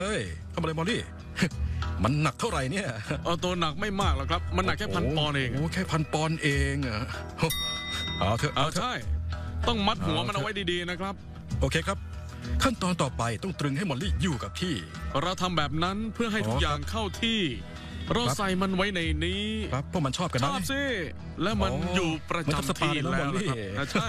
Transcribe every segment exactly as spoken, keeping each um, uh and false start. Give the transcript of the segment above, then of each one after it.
เฮ้ยทำอะไรมอลลี่ มันหนักเท่าไหร่เนี่ยเออตัวหนักไม่มากหรอกครับมันหนักแค่พันปอนด์เองโอ้แค่พันปอนด์เองเหรอเอาเถอะเอาใช่ต้องมัดหัวมันเอาไว้ดีๆนะครับโอเคครับขั้นตอนต่อไปต้องตรึงให้มอลลี่อยู่กับที่เราทำแบบนั้นเพื่อให้ทุกอย่างเข้าที่เราใส่มันไว้ในนี้ครับพวกมันชอบกันนะชอบสิและมันอยู่ประจำที่แล้วครับใช่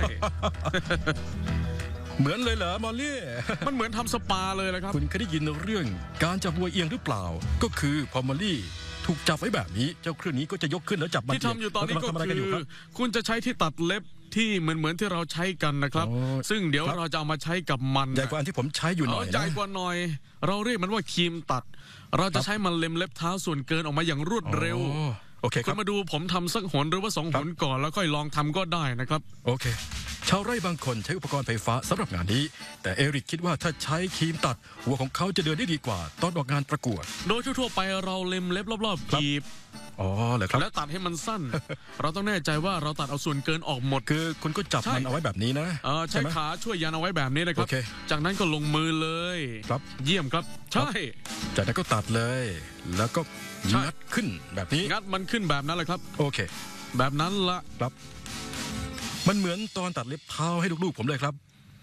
เหมือนเลยเหรอมอลลี่มันเหมือนทำสปาเลยนะครับคุณเคยได้ยินเรื่องการจับวัวเอียงหรือเปล่าก็คือพอมอลลี่ถูกจับไว้แบบนี้เจ้าเครื่องนี้ก็จะยกขึ้นแล้วจับมันที่ทำอยู่ตอนนี้ก็คือคุณจะใช้ที่ตัดเล็บที่เหมือนเหมือนที่เราใช้กันนะครับซึ่งเดี๋ยวเราจะเอามาใช้กับมันใหญ่กว่าอันที่ผมใช้อยู่หน่อยใหญ่กว่าหน่อยเราเรียกมันว่าครีมตัดเราจะใช้มันเล็มเล็บเท้าส่วนเกินออกมาอย่างรวดเร็วโอเคครับมาดูผมทำสักหนหรือว่าสองหนก่อนแล้วค่อยลองทำก็ได้นะครับโอเคชาวไร่บางคนใช้อุปกรณ์ไฟฟ้าสำหรับงานนี้แต่เอริกคิดว่าถ้าใช้ครีมตัดหัวของเขาจะเดินได้ดีกว่าตอนออกงานประกวดโดยทั่วไปเราเล็มเล็บรอบๆกีบอ๋อเหรอครับแล้วตัดให้มันสั้นเราต้องแน่ใจว่าเราตัดเอาส่วนเกินออกหมดคือคุณก็จับมันเอาไว้แบบนี้นะใช้ขาช่วยยันเอาไว้แบบนี้นะครับจากนั้นก็ลงมือเลยครับเยี่ยมครับใช่จากนั้นก็ตัดเลยแล้วก็งัดขึ้นแบบนี้งัดมันขึ้นแบบนั้นแหละครับโอเคแบบนั้นละครับมันเหมือนตอนตัดเล็บเท้าให้ลูกๆผมเลยครับ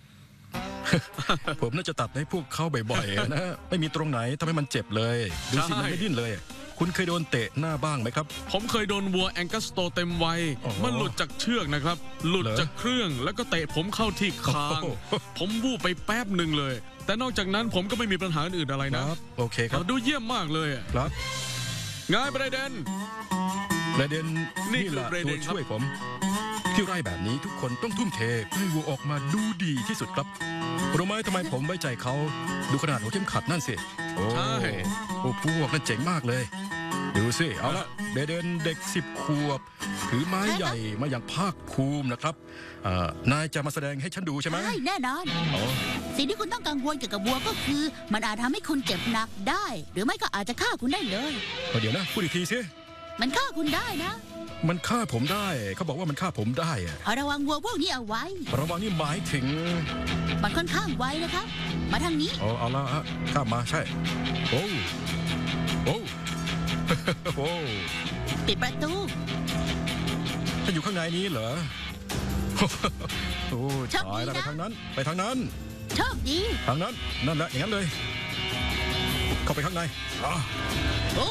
ผมน่าจะตัดให้พวกเขาบ่อยๆนะไม่มีตรงไหนทำให้มันเจ็บเลยดูสิมันไม่ดิ้นเลยคุณเคยโดนเตะหน้าบ้างไหมครับผมเคยโดนวัวแองกัสโตเต็มวัยมันหลุดจากเชือกนะครับหลุดจากเครื่องแล้วก็เตะผมเข้าที่คางผมวูบไปแป๊บหนึ่งเลยแต่นอกจากนั้นผมก็ไม่มีปัญหาอื่นอะไรนะโอเคครับดูเยี่ยมมากเลยครับง่ายประเด็นประเด็นนี่แหละตัวช่วยผมที่ไร่แบบนี้ทุกคนต้องทุ่มเทเพื่อให้วัวออกมาดูดีที่สุดครับรู้ไหมทำไมผมไว้ใจเขาดูขนาดหัวเข้มขัดนั่นสิโอ้โอ้พวกนั่นเจ๋งมากเลยดูสิเอาละเบเดนเด็กสิบขวบถือไม้ใหญ่มาอย่างภาคภูมินะครับนายจะมาแสดงให้ฉันดูใช่ไหมใช่แน่นอนสิ่งที่คุณต้องกังวลเกี่ยวกับวัวก็คือมันอาจทำให้คุณเจ็บหนักได้หรือไม่ก็อาจจะฆ่าคุณได้เลยเดี๋ยวนะพูดอีกทีสิมันฆ่าคุณได้นะมันฆ่าผมได้เขาบอกว่ามันฆ่าผมได้อะระวังวัวพวกนี้เอาไว้ระวังนี่หมายถึงมันค่อนข้างไวนะครับมาทางนี้อ๋อเอาละฮะข้ามมาใช่โอ้โอ้โอ้ปิดประตูฉันอยู่ข้างในนี้เหรอโอ้ตายแล้วไปทางนั้นไปทางนั้นโชคดีทางนั้นนั่นแหละอย่างนั้นเลยเข้าไปข้างในโอ้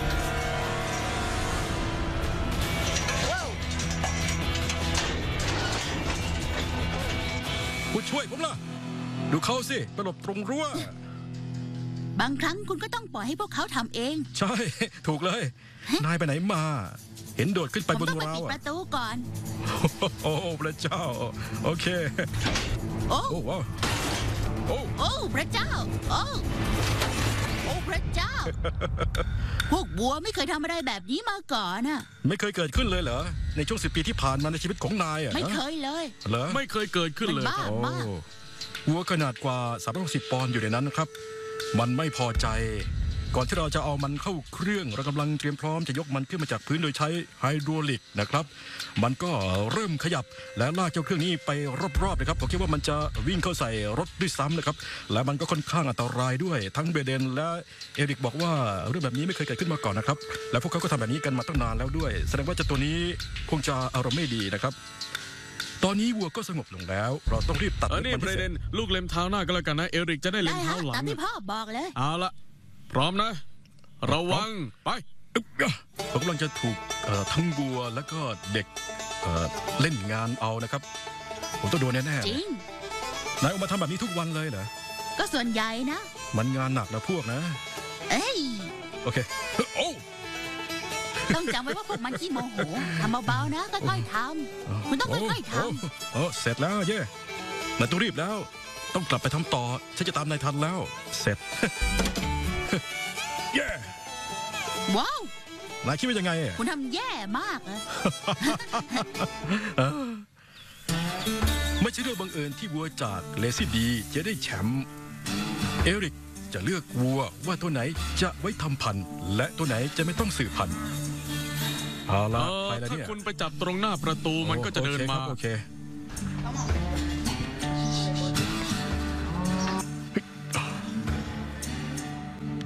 คุณช่วยผมล่ะดูเขาสิไปหลบตรงรั้วบางครั้งคุณก็ต้องปล่อยให้พวกเขาทำเองใช่ถูกเลยนายไปไหนมาเห็นโดดขึ้นไปบนราวอ่ะผมต้องไปปิดประตูก่อนโอ้พระเจ้าโอเคโอ้โอ้ว้าวโอ้โอ้พระเจ้าโอ้โอ้พระเจ้าพวกวัวไม่เคยทำอะไรแบบนี้มาก่อนน่ะไม่เคยเกิดขึ้นเลยเหรอในช่วงสิบปีที่ผ่านมาในชีวิตของนายอ่ะไม่เคยเลยเหรอไม่เคยเกิดขึ้นเลยบ้ามากวัวขนาดกว่าสามร้อยหกสิบปอนด์อยู่ในนั้นนะครับมันไม่พอใจก่อนที่เราจะเอามันเข้าเครื่องเรากำลังเตรียมพร้อมจะยกมันขึ้นมาจากพื้นโดยใช้ไฮดรอลิกนะครับมันก็เริ่มขยับและลากเจ้าเครื่องนี้ไปรอบๆนะครับผมคิดว่ามันจะวิ่งเข้าใส่รถด้วยซ้ำนะครับและมันก็ค่อนข้างอันตรายด้วยทั้งเบเดนและเอริกบอกว่าเรื่องแบบนี้ไม่เคยเกิดขึ้นมาก่อนนะครับและพวกเขาก็ทำแบบนี้กันมาตั้งนานแล้วด้วยแสดงว่าเจ้าตัวนี้คงจะอารมณ์ไม่ดีนะครับตอนนี้วัวก็สงบลงแล้วเราต้องรีบตัดมันนี่ประเด็นลูกเล็มเท้าหน้าก็แล้วกันนะเอริกจะได้เล็มเท้าหลังตามที่พ่อบอกเลยเอาละพร้อมนะระวังไปผมกำลังจะถูกทั้งวัวแล้วก็เด็กเล่นงานเอานะครับผมต้องโดนแน่ๆจริงนายออกมาทำแบบนี้ทุกวันเลยเหรอก็ส่วนใหญ่นะมันงานหนักนะพวกนะเอ้ยโอเคโอ้ต้องจำไว้ว่าพวกมันขี้โมโหทำเบาๆนะค่อยๆทำคุณต้องค่อยๆทำโอ้เสร็จแล้วเย่นายต้องรีบแล้วต้องกลับไปทำต่อฉันจะตามนายทันแล้วเสร็จเย่ว้าวนายคิดว่ายังไงคุณทำแย่มากเลยไม่ใช่เรื่องบังเอิญที่วัวจากเลซี่ดีจะได้แชมป์เอริกจะเลือกวัวว่าตัวไหนจะไว้ทำพันธุ์และตัวไหนจะไม่ต้องสืบพันธุ์เอาละไปแล้วเนี่ยถ้าคุณไปจับตรงหน้าประตูมันก็จะเดินมาโอเค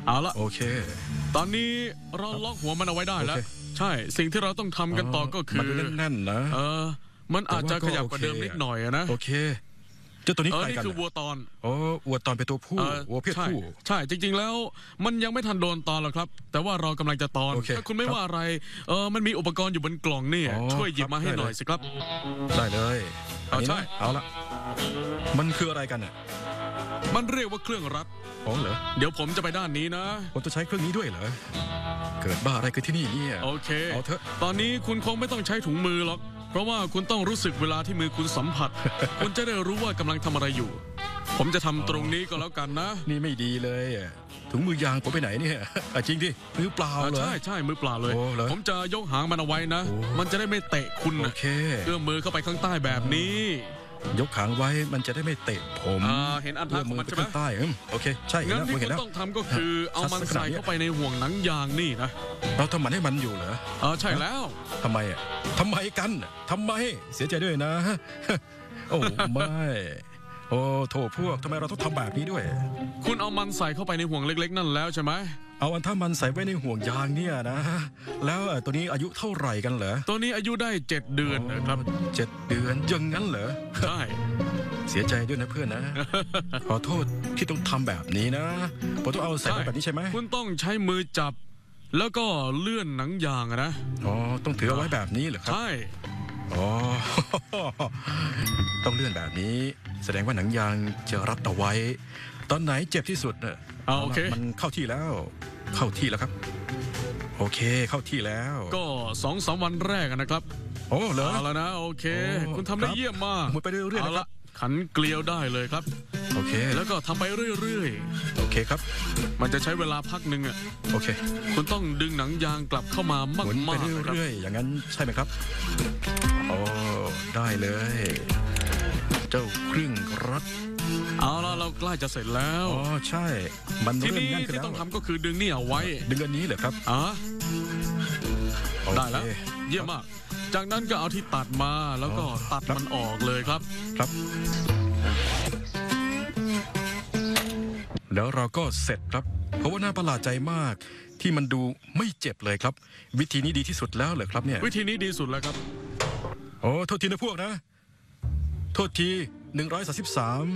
เอาละโอเคตอนนี้เราล็อกหัวมันเอาไว้ได้แล้วโอเคใช่สิ่งที่เราต้องทำกันต่อก็คือมันดูแน่นๆนะเออมันอาจจะแต่ว่าก็ขยับกว่าเดิมโอเคนิดหน่อยอะนะโอเคเจ้าตัวนี้เออใครนี่กันคือวัวตอนโอ้วัวตอนเป็นตัวผู้เออวัวเพศใช่ผู้ใช่จริงๆแล้ว มันยังไม่ทันโดนตอนหรอกครับ แต่ว่าเรากำลังจะตอนโอเคถ้าคุณไม่ครับว่าอะไรเออมันมีอุปกรณ์อยู่บนกล่องนี่อ๋อช่วยหยิบมาให้ครับหน่อยได้เลยสิครับได้เลยอันนี้เอาใช่นะเอาละมันคืออะไรกันอ่ะมันเรียกว่าเครื่องรัดอ๋อเหรอเดี๋ยวผมจะไปด้านนี้นะผมจะใช้เครื่องนี้ด้วยเหรอเกิดบ้าอะไรขึ้นที่นี่เนี่ยโอเคเอาเถอะตอนนี้คุณคงไม่ต้องใช้ถุงมือหรอก เพราะว่าคุณต้องรู้สึกเวลาที่มือคุณสัมผัส คุณจะได้รู้ว่ากำลังทำอะไรอยู่ ผมจะทำตรงนี้ก็แล้วกันนะนี่ไม่ดีเลยอะถุงมือยางผมไปไหนเนี่ยอ่ะจริงดิมือเปล่าอ่าเหรอใช่ใช่มือเปล่าเลยโอ้เหรอผมจะยกหางมันเอาไว้นะโอ้มันจะได้ไม่เตะคุณโอนะเคเอื้อมมือเข้าไปข้างใต้แบบนี้ยกขางไว้มันจะได้ไม่เตะผมอ่าเห็นอันทัเอื้กอขมืองอมันไปใช่ไหมข้างใต้อืมโอเคใช่เห็นงั้นแล้วที่ผมคุเห็นณแล้วต้องทำก็คือเอามันใส่เข้าไปในห่วงหนังยางนี่นะเราทำมันให้มันอยู่เหรอเออใช่แล้วทำไมอ่ะทำไมกันทำไมเสียใจด้วยนะ โอ้ไม่โอ้โถพวกทำไมเราต้องทำแบบนี้ด้วยคุณเอามันใส่เข้าไปในห่วงเล็ก ๆ นั่นแล้วใช่ไหมเอาอันถ้ามันใส่ไว้ในห่วงยางเนี่ยนะ แล้วเอ่อตัวนี้อายุเท่าไหร่กันเหรอตัวนี้อายุได้เจ็ดเดือนนะครับเจ็ดเดือนอยังงั้นเหรอใช่เสียใจด้วยนะเพื่อนนะ ขอโทษที่ต้องทำแบบนี้นะผมต้องเอาใส่ไว้แบบนี้ใช่ไหมคุณต้องใช้มือจับ แล้วก็เลื่อนหนังยางอะนะอ๋อต้องถือเอาไว้แบบนี้เหรอครับใช่อ๋อ ต้องเลื่อนแบบนี้ แสดงว่าหนังยางจะรัดเอาไว้ ตอนไหนเจ็บที่สุดเน่ะเอาโอเคมันเข้าที่แล้ว เข้าที่แล้วครับ โอเคเข้าที่แล้วก็สองสามวันแรกอะนะครับโอ้เหรอเอาแล้วนะโอเคโอ้คุณทำได้ครับเยี่ยมมากหมุนไปเรื่อยๆเอานะครัละบขันเกลียวได้เลยครับโอเคแล้วก็ทำไปเรื่อยโอเคครับๆ มันจะใช้เวลาพักหนึ่งอ่ะโอเคคุณต้องดึงหนังยางกลับเข้ามาหมุนไปมากๆนะครับเรื่อยๆอย่างนั้นใช่ไหมครับโอ้ได้เลย เจ้าเครื่องรัดเอาละเราใกล้จะเสร็จแล้วอ๋อใช่ มันทีเริ่มนี้ง่ายขึ้นที่แล้วต้องทำก็คือดึงนี่เอาไว้ดึงอันนี้เหรอครับอ่ะโอเคได้แล้ว เยี่ยมมาก จากนั้นก็เอาที่ตัดมาแล้วก็อ๋อตัดครับมันออกเลยครับครับ แล้วเราก็เสร็จครับ เพราะว่าน่าประหลาดใจมากที่มันดูไม่เจ็บเลยครับ วิธีนี้ดีที่สุดแล้วเหรอครับเนี่ยวิธีนี้ดีสุดแล้วครับโอ้โทษทีนะพวกนะ โทษทีหนึ่งร้อยสามสิบสาม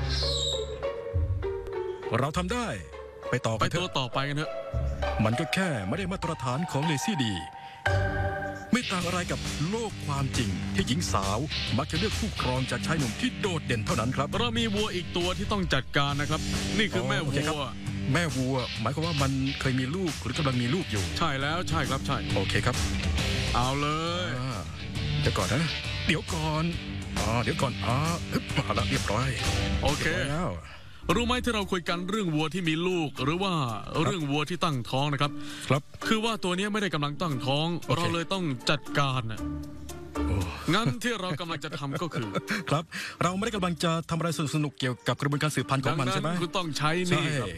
เราทำได้ ไปต่อไปกันเถตัวอะต่อไปกันเถอะมันก็แค่ไม่ได้มาตรฐานของเลซี่ดี ไม่ต่างอะไรกับโลกความจริง ที่หญิงสาว มักจะเลือกคู่ครองจากชายหนุ่มที่โดดเด่นเท่านั้นครับเรามีวัวอีกตัวที่ต้องจัดการนะครับ นี่คือแม่โอวัเคครับวแม่วัว หมายความว่ามันเคยมีลูกหรือกำลังมีลูกอยู่ใช่แล้วใช่ครับใช่โอเคครับเอาเลยอ่าเดี๋ยวก่อนนะ เดี๋ยวก่อนอ๋อเดี๋ยวก่อนอ๋อฮึบมาละเรียบร้อยโอเคเรียบร้อยแล้วรู้ไหมที่เราคุยกันเรื่องวัวที่มีลูก หรือว่าเรื่องวัวที่ตั้งท้องนะครับครับคือว่าตัวเนี้ยไม่ได้กำลังตั้งท้องโอเคเราเลยต้องจัดการน่ะโอ้งั้นที่เรากำลังจะทำก็คือครับ เราไม่ได้กำลังจะทำอะไรสนุกๆเกี่ยวกับกระบวนการสืบพันธุ์ขอดังงมันนั้ใช่ไหมนคุณต้องใช้ใช่นี่ครับ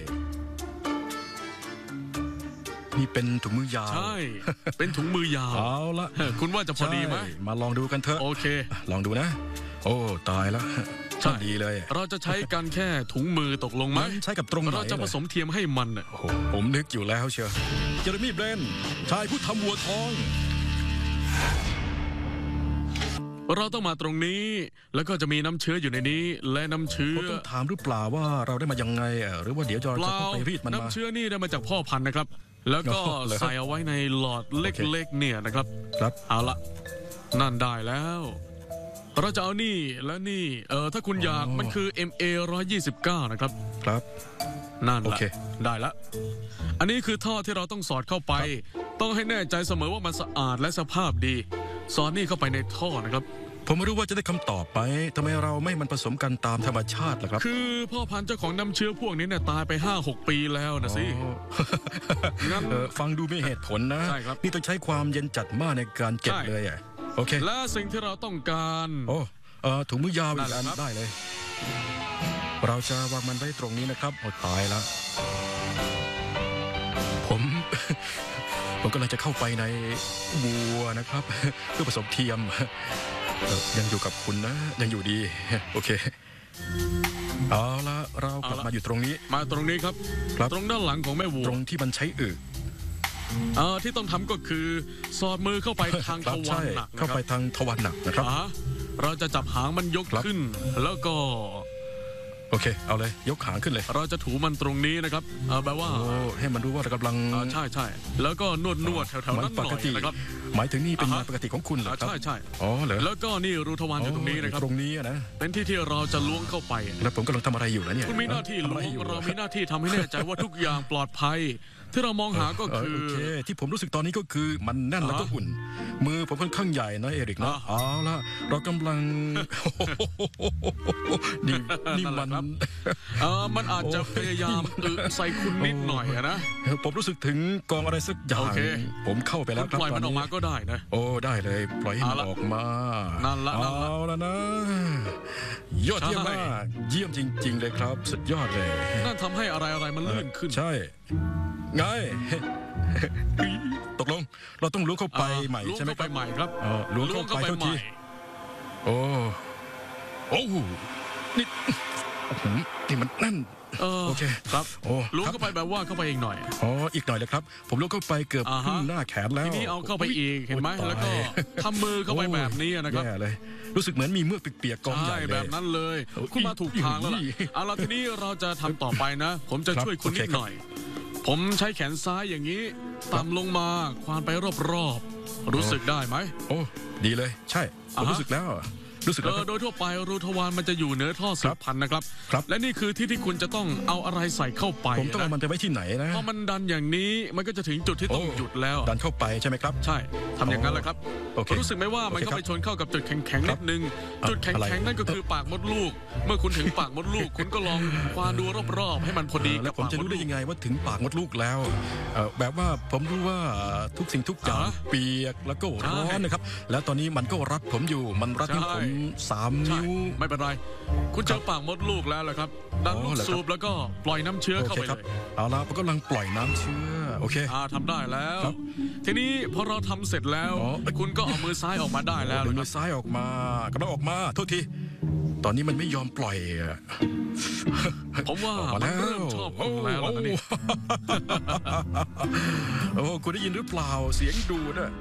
นี่เป็นถุงมือยาวใช่ เป็นถุงมือยาวเอาละคุณว่าจะพอดีไหมใช่มาลองดูกันเถอะโอเคลองดูนะ โอ้ตายแล้วใช่ดีเลยเราจะใช้กันแค่ถุงมือตกลงไหมมันใช้กับตรงไหนเราจะผสมเทียมให้มันน่ะโอ้โหผมนึกอยู่แล้วเชียวเจอร์มี่เบรนชายผู้ทำวัวทองเราต้องมาตรงนี้ แล้วก็จะมีน้ำเชื้ออยู่ในนี้ และน้ำเชื้ผมอต้องถามหรือเปล่าว่าเราได้มายังไงอ่ะหรือว่าเดี๋ยวจะเปจะล่าต้องไปรีดมันมาน้ำเชื้อนี่ได้มาจากพ่อพันธุ์นะครับ แล้วก็อ๋อเหรอครับใส่เอาไว้ในหลอดเล็กๆเนี่ยนะครับครับเอาละนั่นได้แล้ว เราจะเอานี่และนี่เออถ้าคุณอยากมันคือ เอ็ม เอ หนึ่งร้อยยี่สิบเก้า นะครับครับนั่นโอแหละเคได้ละอันนี้คือท่อที่เราต้องสอดเข้าไป ต้องให้แน่ใจเสมอว่ามันสะอาดและสภาพดีสอดนี่เข้าไปในท่อนะครับผมไม่รู้ว่าจะได้คำตอบไหมทำไมเราไม่มันผสมกันตามธรรมชาติล่ะครับคือพ่อพันธุ์เจ้าของน้ำเชื้อพวกนี้เนี่ยตายไป ห้าหก ปีแล้วนะสิอ๋องั้นเออฟังดูมีเหตุผลนะใช่ครับนี่ต้องใช้ความเย็นจัดมากในการเก็บใช่เลยอ่ะโอเคและสิ่งที่เราต้องการโอ้เออถุงมือยาวอีกนั่อันนแหละครับได้เลย เราจะวางมันไว้ตรงนี้นะครับโอ้ตายแล้วผม ผมกำลังจะเข้าไปในวัวนะครับ เพื่อผสมเทียมเอ่อยังอยู่กับคุณนะ ยังอยู่ดี โอเค เเอาละเรากลับเอาละมาอยู่ตรงนี้มาตรงนี้ครับครับตรงด้านหลังของแม่วัวตรงที่มันใช้อึเอ่อที่ต้องทำก็คือสอดมือเข้าไปทางคทรับวาใช่รหนักนะเข้าครัไปบทางทวารหนักนะครับอ่าเราจะจับหางมันยกครับขึ้น แล้วก็โอเค เอาเลยยกหางขึ้นเลยเราจะถูมันตรงนี้นะครับเอ่อแบบว่าโอ้ให้มันรู้ว่าเรากำลังอ่าใช่ใช่แล้วก็นวดนวดแถวๆนั้นหปน่กอยตินะครับหมายถึงนี่เป็นอ่าฮะงานปกติของคุณเหรออ่าครับใช่ใช่อ๋อเหรอแล้วก็นี่รูทวารอยู่ตรงนี้นะครับตรงนี้อะนะเป็นที่ที่เราจะล้วงเข้าไปแล้วผมกำลังทำอะไรอยู่นะเนี่ยคุณมีหน้าที่ทำล้วอะไรงอยู่เรามีหน้าที่ทำให้แน่ใจว่าทุกอย่างปลอดภัย ที่เรามองหาก็เออคือโอเคที่ผมรู้สึกตอนนี้ก็คือมันแน่นแล้วก็อ่าอุ่น มือผมค่อนข้างใหญ่นะเอริกนะอ่าเอาละเรากำลัง นี่นี่มันเออมันอาจจะพยายามอึใส่คุณนิดหน่อยอะนะผมรู้สึกถึงกองอะไรสักอย่าโอง เคผมเข้าไปแล้วคุณครับปล่อยตอมัน นออกนี้มาก็ได้นะโอ้ได้เลย ปล่อยให้มันเอาละออกมานั่นละนั่นละเอาละนะ ยอดเยี่ยมใช่มากเยี่ยมจริง ๆ เลยครับ สุดยอดเลยนั่นทำให้อะไรอะไรมันลื่นขึ้นใช่ไง ตกลง เราต้องล้วงเข้าไปอ่าใหม่ล้วงใช่ไหมเข้าคไปรับใหม่ครับเออล้วงเข้าไปเท่าใหทีม่โอ้โอ้นี่อื้อหือนี่มันนั่นเออโอเคครับโอ้ล้วงครับเข้าไปแบบว่าเข้าไปอีกหน่อยอ๋ออีกหน่อยเลยครับ ผมล้วงเข้าไปเกือบอ่าคฮะรึ่งหน้าแขนแล้วทีนี้เอาเข้าไปอีกเห็นไหมโอ้ยแล้วก็ตายทำมือเข้าไปแบบนี้นะครับแย่เลย รู้สึกเหมือนมีเมือกเปียกๆกองใหใช่ญ่เลยแบบนั้นเลยโอ้ยคุณมาถูกทางแล้วล่ะอีเอาล่ะทีนี้เราจะทำต่อไปนะ ผมจะครับช่วยคุณโอเคนิดหน่อย ผมใช้แขนซ้ายอย่างนี้ต่ำลงมาควานไปรอบๆรู้สึกได้ไหมโอ้ดีเลย ใช่ผอ่าม ฮะรู้สึกแล้วรู้สึกเอแล้วอครับโดยทั่วไปรูทวารมันจะอยู่เหนือท่อสืครับ บพันธุ์นะครับครับและนี่คือที่ที่คุณจะต้องเอาอะไรใส่เข้าไปผมต้องเอานะมันไปไว้ที่ไหนนะพอมันดันอย่างนี้มันก็จะถึงจุดที่ต้องโอ้หยุดแล้วดันเข้าไปใช่ไหมครับใช่ทำอย่างนั้นแหละครับโอเครู้สึกไหมว่ามันโอเคเข้าไปชนเข้ากับจุดแข็งๆครันิบดนึงอ่ะจุดแข็อะไรงๆนั่นก็คือปากมดลูก เมื่อคุณถึงปากมดลูก คุณก็ลองควานดูรอบๆ ให้มันพอดีแล้กัวบผมปากจะมดรู้ลูได้กยังไงว่าถึงปากมดลูกแล้วเอ่อแบบว่าผมรู้ว่าทุกสิ่งทุกอย่างอ่าเปียกแล้วก็ร้อนใช่นะครับ แล้วตอนนี้มันก็รัดผมอยู่มันรัดนิ้วใช่ผมสามใช่นิ้วไม่เป็นไร คุณเจอปากมดลูกแล้วแหละครับ ดันอ๋ลูอก เหรอครับสูบแล้วก็ปล่อยน้ำเชื้อโอเข้าเคไปคเลรับยเอาละผมกำลังปล่อยน้ำเชื้อโอเคอ่าทำได้แล้วครับทีนี้พอเราทำเสร็จแล้วอ๋อคุณก็เอามือซ้ายออกมาได้แล้วดึงนะคมืรับอซ้ายออกมากำลังออกมาโทษทีตอนนี้มันไม่ยอมปล่อยอะผมว่าออกมามันแล้วเริ่มชอบคุณแล้วล่ะนะนี่โอ้คุณได้ยินหรือเปล่าเสียงดูดอะ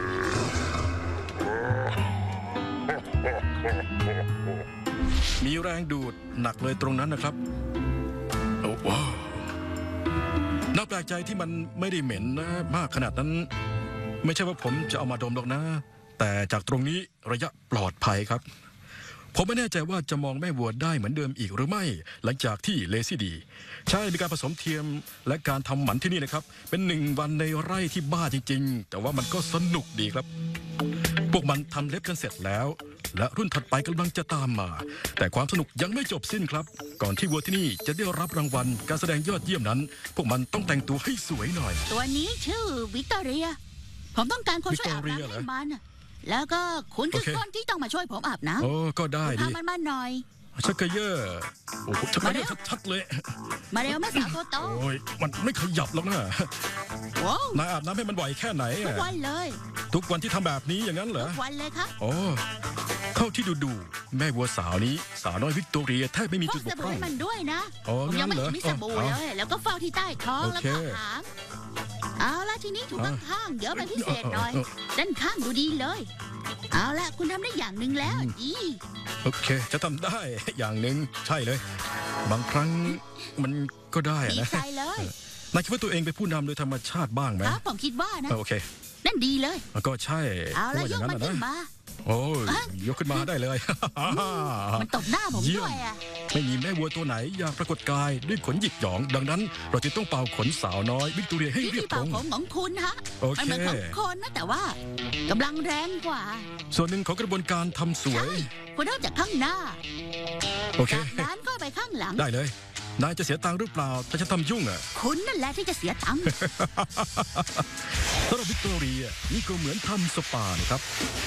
มีแรงดูดหนักเลยตรงนั้นนะครับโอ้โหน่าแปลกใจที่มันไม่ได้เหม็นนะมากขนาดนั้น ไม่ใช่ว่าผมจะเอามาดมหรอกนะ แต่จากตรงนี้ระยะปลอดภัยครับ ผมไม่แน่ใจว่าจะมองแม่วัวได้เหมือนเดิมอีกหรือไม่ หลังจากที่เลซี่ดี ใช่มีการผสมเทียมและการทำหมันที่นี่นะครับ เป็นหนึ่งวันในไร่ที่บ้าจริงๆ แต่ว่ามันก็สนุกดีครับ พวกมันทำเล็บกันเสร็จแล้ว และรุ่นถัดไปกำลังจะตามมา แต่ความสนุกยังไม่จบสิ้นครับ ก่อนที่วัวที่นี่จะได้รับรางวัลการแสดงยอดเยี่ยมนั้น พวกมันต้องแต่งตัวให้สวยหน่อยตัวนี้ชื่อวิกตอเรีย ผมต้องการคนช่วยอาบวิกตอเรียน้ำเหรอให้มันน่ะแล้วก็คุณคือโอเคคนที่ต้องมาช่วยผมอาบน้โอ้ก็ได้ำดีพามันมาหน่อยชักเกยอร์โอ้โหชักเกยอร์ชัดๆเลยมาเร็วแม่สาวตัวโตโอ้ยมันไม่ขยับหรอกนะว้าวนายอาบน้ำให้มันบ่อยแค่ไหนทุอะกวันเลยทุกวันที่ทำแบบนี้อย่างนั้นเหรทุอกวันเลยครับโอ้เท่าที่ดูดูๆแม่วัวสาวนี้ สาวน้อยวิกตอเรียแทบไม่มีพวจุกดบสกพบู่ร่องให้มันด้วยนะอ๋อผมยังไม่งั้นเหรอเห็นมีสบู่อ๋อเลย แล้วก็เฝ้าที่ใต้ท้องโอแล้วเคก็หางเอาละทีนี้ถูกอ่าข้างๆเดี๋ยวเป็นพิเศษหน่อยเออเออด้านข้างดูดีเลย เอาละคุณทำได้อย่างหนึ่งแล้วอืมดีโอเค จะทำได้ อย่างหนึ่งใช่เลย บางครั้งมันก็ได้ดีนะใจเลยนายคิดว่าตัวเองเป็นผู้นำโดยธรรมชาติบ้างไหมครับผมคิดว่านะเออโอเคนั่นดีเลยก็ใช่เอาละว่ยอก ย่างนั้นมันนะขึ้นนะมาโอ้ยอ่ะยกขึ้นมาได้เลยมันตบหน้าผมเยี่ยมด้วยอ่ะไม่มีแม่วัวตัวไหนอยากปรากฏกายด้วยขนหยิกหยอง ดังนั้น เราจะต้องเป่าขนสาวน้อยวิกตอเรียให้ที่เรียบที่ตรเป่าง ผมของคุณฮะโอมันเคเหมือนของคนนะแต่ว่ากำลังแรงกว่าส่วนหนึ่งของกระบวนการทำสวยใช่ คุณเริ่มจากข้างหน้าโอเคจากนั้นก็ไปข้างหลังได้เลย นายจะเสียตังค์หรือเปล่า ถ้าฉันทำยุ่งอ่ะคุณนั่นแหละที่จะเสียตังค์สำหรับวิกตอเรียนี่ก็เหมือนทำสปานะครับ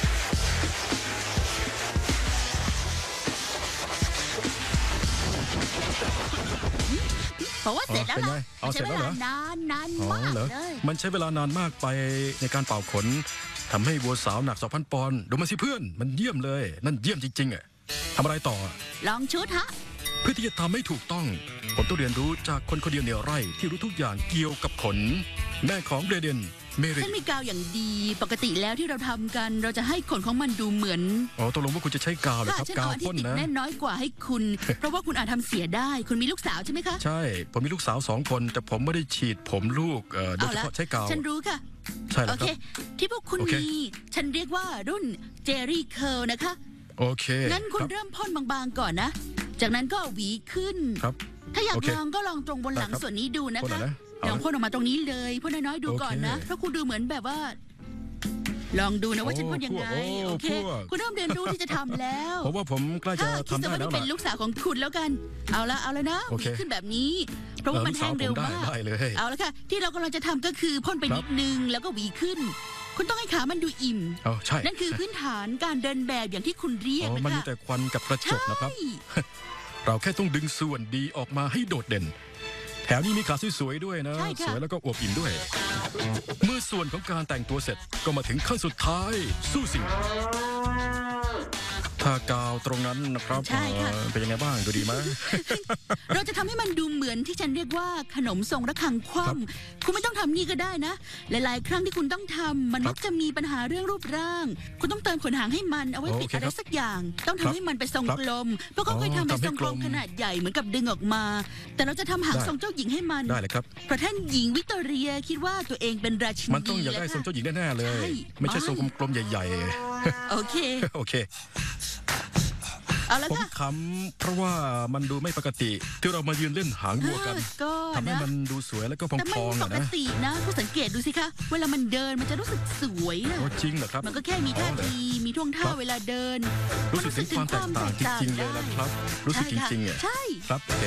ผมว่าเสร็จแล้วเป็นไงนะเอามันเสร็ใช้จเวแล้วเหรลาอนานนานอ๋อมากเหรอเลยมันใช้เวลานานมากไปในการเป่าขนทำให้วัวสาวหนักสองพันปอนด์ดูมาสิเพื่อน มันเยี่ยมเลย นั่นเยี่ยมจริงๆอ่ะทำอะไรต่อลองชุดฮะเพื่อพื่อที่จะทำให้ถูกต้อง ผมต้องเรียนรู้จากคนคนเดียวในไร่ที่รู้ทุกอย่างเกี่ยวกับขนแม่ของเรเดนเมริฉันมีกาวอย่างดี ปกติแล้วที่เราทำกัน เราจะให้ขนของมันดูเหมือนอ๋อตกลงว่าคุณจะใช้กาวเหรอค่ะครับฉันกาเอาวอันที่พ่นติดนะแน่นน้อยกว่าให้คุณ เพราะว่าคุณอาจทำเสียได้ คุณมีลูกสาวใช่ไหมคะใช่ผมมีลูกสาวสองคน แต่ผมไม่ได้ฉีดผมลูกเอ่อโดยเอาเฉละพาะใช้กาวฉันรู้ค่ะใช่แล้โอวคเครับที่พวกคุณโอเคมี ฉันเรียกว่ารุ่นเจอรี่เคิลนะคะโอเคงั้นคุณรับเริ่มพ่นบางๆก่อนนะ จากนั้นก็หวีขึ้นครับถ้าอยากโอเคลองก็ลองตรงบนหลังได้ครับส่วนนี้ดูนะพ่นหน่คะอยนะเอาลองพ่นออกมาตรงนี้เลยพ่นน้อยๆดูโอเคก่อนนะ เพราะคุณดูเหมือนแบบว่า ลองดูนะว่าโอ้ฉันพ่นยังไงพวกโอ้โอเคพวกคุณเริ่มเรียนรู้ที่จะทำแล้วผมว่าผมใกล้จะถ้าคิดทำซะได้ว่าแล้วนี่เป็นล่ะลูกสาวของคุณแล้วกัน เอาละเอาละนะหโอเควีขึ้นแบบนี้ เพราะว่ามันเออแห้งเร็วลูกสาวผมมากได้ได้เลยเอาละค่ะ ที่เรากำลังจะทำก็คือพ่นไปครับนิดนึงแล้วก็หวีขึ้น คุณต้องให้ขามันดูอิ่มอ๋อใช่นั่นคือพื้นฐานการเดินแบบอย่างที่คุณเรียกอ๋อนะมันมีคะแต่ควันกับกระจกนะครับใช่เราแค่ต้องดึงส่วนดีออกมาให้โดดเด่น แถมนี้มีขาสวยๆด้วยนะใช่ค่ะสวยแล้วก็อวบอิ่มด้วย เมื่อส่วนของการแต่งตัวเสร็จก็มาถึงขั้นสุดท้ายสู้สิ่งทากาวตรงนั้นนะครับใช่ค่ะเอ่อเป็นยังไงบ้างดูดีไหมเราจะทำให้มันดูเหมือนที่ฉันเรียกว่าขนมทรงระฆังคว่ำคุณไม่ต้องทำนี่ก็ได้นะ หลาย ๆ ครั้งที่คุณต้องทำมันมักจะมีปัญหาเรื่องรูปร่าง คุณต้องเติมขนหางให้มันเอาไว้ปิดโอเคอะไรครับสักอย่าง ต้องครับทำให้มันเป็นทรงครับกลมเพราะเขาเคยอ๋อทำเป็นทำให้ทรงกลมกลมขนาดใหญ่เหมือนกับดึงออกมา แต่เราจะทำหางได้ทรงเจ้าหญิงให้มันได้เลยครับเพราะท่านหญิงวิกตอเรียคิดว่าตัวเองเป็นราชินีมันต้องอยากได้ทรงแล้วค่ะเจ้าหญิงแน่ๆเลยใช่ไม่ใช่ไม่ทรงกลมๆใหญ่โอเคๆ โอเคเอาละผมค่ะขำเพราะว่ามันดูไม่ปกติ ที่เรามายืนเล่นหางวัวกันเออก็ทำให้นะมันดูสวยแล้วก็พแต่มันองๆปอะกนะตินะคุณสังเกตดูสิคะ เวลามันเดินมันจะรู้สึกสวยนะโอ้จริงเหรอครับมันก็แค่มีท่าอ๋อเหรอที มีท่วงท่าครับเวลาเดินรู้สึกถึงความแตกต่างจริงๆเลยได้นะครับ รู้สึกจริงๆอ่ะใช่ครับโอเค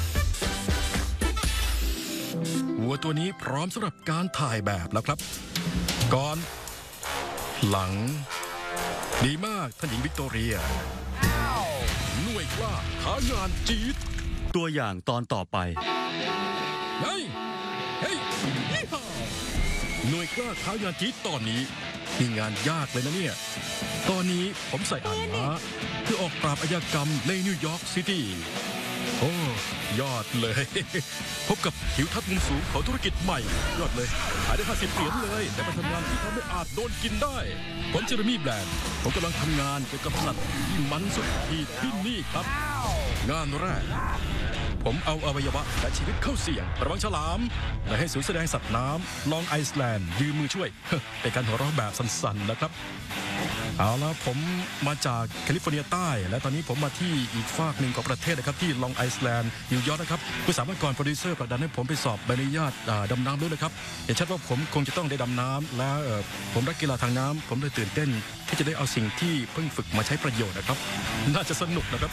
วัวตัวนี้พร้อมสำหรับการถ่ายแบบแล้วครับ ก่อน หลัง ดีมากท่านหญิงวิกตอเรียหน่วยกล้าหางานจี๊ดตัวอย่างตอนต่อไปเฮ้ยเฮ้ยยี่ห้าหน่วยกล้าหางานจี๊ดตอนนี้มีงานยากเลยนะเนี่ย ตอนนี้ผมใส่อ่านม้าเพื่อออกปราบอาชญากรรมในนิวยอร์กซิตี้ โอ้ ยอดเลย พบกับหิวทัศน์มุมสูงของธุรกิจใหม่ ยอดเลยขายได้ห้าสิบเหรียญเลย แต่มาทำงานที่ทำให้อาจโดนกินได้ ผมเจอร์มี่แบรนด์ ผมกำลังทำงานเกี่ยวกับสัตว์ที่มันสุดขีดที่นี่ครับ งานแรก ผมเอาอวัยวะและชีวิตเข้าเสี่ยงระวังฉลามและให้ศูนย์แสดงสัตว์น้ำลองไอซ์แลนด์ยืมมือช่วย เป็นการหัวเราะแบบสั้นๆนะครับ เอาละผมมาจากแคลิฟอร์เนียใต้ และตอนนี้ผมมาที่อีกฝากหนึ่งของประเทศนะครับที่ลองไอซ์แลนด์นิวยอร์กนะครับผู้สามัญกรโปรดิวเซอร์ผลักดันให้ผมไปสอบใบอนุญาตอ่าดำน้ำด้วยนะครับเห็นชัดว่าผมคงจะต้องได้ดำน้ำและเอ่อผมรักกีฬาทางน้ำผมเลยตื่นเต้น ที่จะได้เอาสิ่งที่เพิ่งฝึกมาใช้ประโยชน์นะครับ น่าจะสนุกนะครับ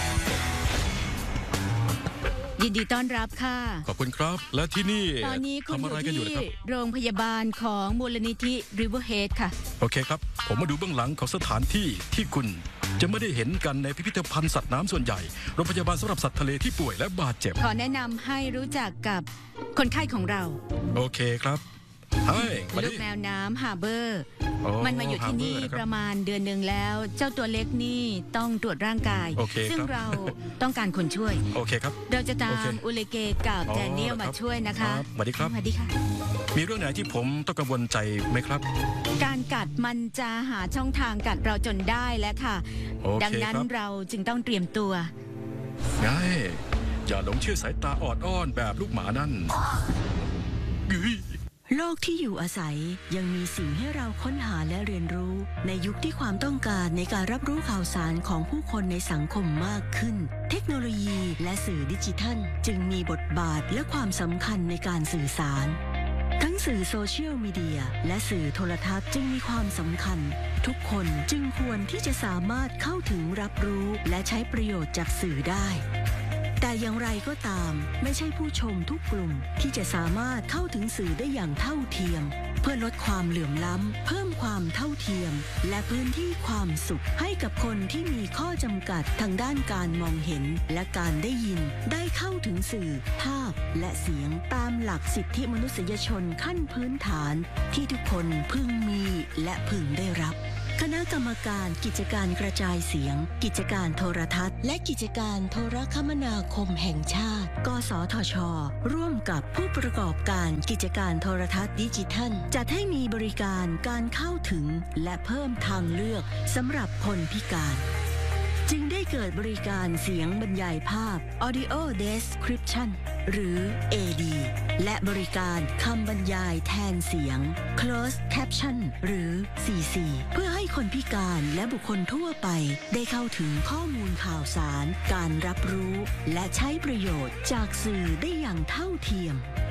ยินดีต้อนรับค่ะขอบคุณครับ และที่นี่ตอนนี้คุณทำออะไรยู่กันอยู่ที่นะครับโรงพยาบาลของมูลนิธิ Riverhead ค่ะโอเคครับ ผมมาดูเบื้องหลังของสถานที่ที่คุณจะไม่ได้เห็นกันในพิพิธภัณฑ์สัตว์น้ำส่วนใหญ่โรงพยาบาลสำหรับสัตว์ทะเลที่ป่วยและบาดเจ็บขอแนะนำให้รู้จักกับคนไข้ของเราโอเคครับเฮ้ยมาลูดิกแมวน้ำฮาร์เบอร์โอ้มันมาอยู่ที่นี่ฮาร์เบอร์นะครับประมาณเดือนหนึ่งแล้ว เจ้าตัวเล็กนี่ต้องตรวจร่างกายโอเคซึ่งครับเราต้องการคนช่วยโอเคครับเราจะตาโอเคมอุเลเกกับอ๋อแดเนียลเหรอครับมาช่วยนะครัคะบสวัสดีครับสวัสดีค่ะมีเรื่องไหนที่ผมต้องกังวลใจไหมครับการกัดมันจะหาช่องทางกัดเราจนได้แล้วค่ะโอเคดังนั้นครับเราจึงต้องเตรียมตัวง่ายอย่าหลงเชื่อสายตาออดอ้อนแบบลูกหมานั่นเฮ้ยโลกที่อยู่อาศัยยังมีสิ่งให้เราค้นหาและเรียนรู้ ในยุคที่ความต้องการในการรับรู้ข่าวสารของผู้คนในสังคมมากขึ้น เทคโนโลยีและสื่อดิจิทัลจึงมีบทบาทและความสำคัญในการสื่อสาร ทั้งสื่อโซเชียลมีเดียและสื่อโทรทัศน์จึงมีความสำคัญ ทุกคนจึงควรที่จะสามารถเข้าถึงรับรู้และใช้ประโยชน์จากสื่อได้ แต่อย่างไรก็ตามไม่ใช่ผู้ชมทุกกลุ่มที่จะสามารถเข้าถึงสื่อได้อย่างเท่าเทียม เพื่อลดความเหลื่อมล้ำเพิ่มความเท่าเทียม และพื้นที่ความสุขให้กับคนที่มีข้อจำกัดทางด้านการมองเห็นและการได้ยินได้เข้าถึงสื่อ ภาพและเสียงตามหลักสิทธิมนุษยชนขั้นพื้นฐานที่ทุกคนพึงมีและพึงได้รับคณะกรรมการกิจการกระจายเสียง กิจการโทรทัศน์ และกิจการโทรคมนาคมแห่งชาติ กสทช ร่วมกับผู้ประกอบการกิจการโทรทัศน์ดิจิทัลจัดให้มีบริการการเข้าถึงและเพิ่มทางเลือกสำหรับคนพิการ จึงได้เกิดบริการเสียงบรรยายภาพ Audio Description หรือ เอ ดี และบริการคำบรรยายแทนเสียง Closed Caption หรือ ซี ซี เพื่อให้คนพิการและบุคคลทั่วไปได้เข้าถึงข้อมูลข่าวสาร การรับรู้ และใช้ประโยชน์จากสื่อได้อย่างเท่าเทียม